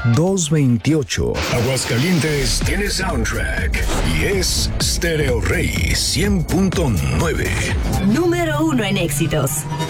228. Aguascalientes tiene soundtrack y es Stereo Rey 100.9. Número 1 en éxitos.